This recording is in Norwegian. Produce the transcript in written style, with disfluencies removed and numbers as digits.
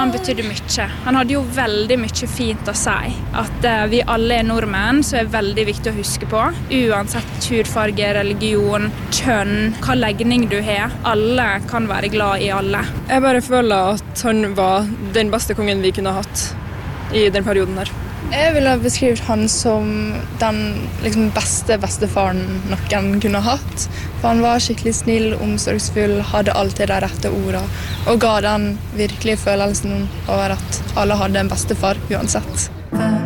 Han betydde mye. Han hadde jo veldig mye fint å si. At vi alle nordmenn, så veldig viktig å huske på. Uansett hudfarge, religion, kjønn, hva legning du har. Alle kan være glad i alle. Jeg bare føler at han var den beste kongen vi kunne hatt i den perioden her. Jeg ville beskrive han som den beste bestefaren noen kunne hatt. For han var skikkelig snill, omsorgsfull, hadde alltid de rette ordene, og ga den virkelige følelsen over at alle hadde en bestefar uansett.